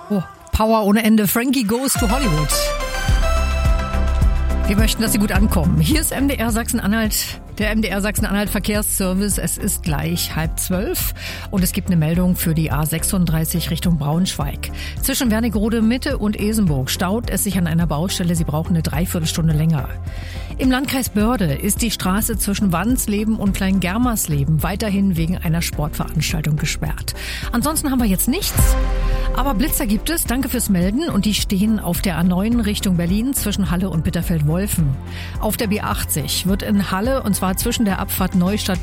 Oh, Power ohne Ende. Frankie Goes to Hollywood. Wir möchten, dass Sie gut ankommen. Hier ist MDR Sachsen-Anhalt, der MDR Sachsen-Anhalt Verkehrsservice. Es ist gleich 11:30 und es gibt eine Meldung für die A36 Richtung Braunschweig. Zwischen Wernigerode Mitte und Esenburg staut es sich an einer Baustelle. Sie brauchen eine Dreiviertelstunde länger. Im Landkreis Börde ist die Straße zwischen Wannsleben und Kleingermersleben weiterhin wegen einer Sportveranstaltung gesperrt. Ansonsten haben wir jetzt nichts. Aber Blitzer gibt es, danke fürs Melden, und die stehen auf der A9 Richtung Berlin zwischen Halle und Bitterfeld-Wolfen. Auf der B80 wird in Halle, und zwar zwischen der Abfahrt Neustadt